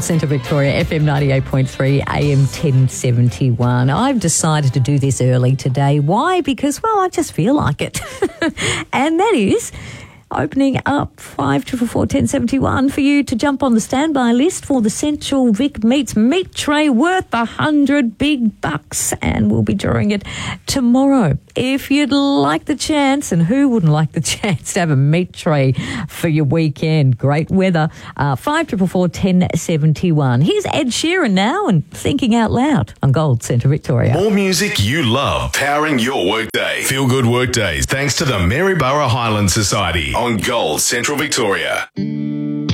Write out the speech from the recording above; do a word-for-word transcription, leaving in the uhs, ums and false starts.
Centre Victoria, F M ninety-eight point three, A M ten seventy-one. I've decided to do this early today. Why? Because, well, I just feel like it. And that is opening up five triple four ten seventy one for you to jump on the standby list for the Central Vic Meats meat tray worth a hundred big bucks, and we'll be drawing it tomorrow. If you'd like the chance, and who wouldn't like the chance to have a meat tray for your weekend? Great weather. Uh, five triple four ten seventy one. Here's Ed Sheeran now and Thinking Out Loud on Gold Centre Victoria. More music you love, powering your workday. Feel good workdays thanks to the Maryborough Highland Society on Gold Central Victoria.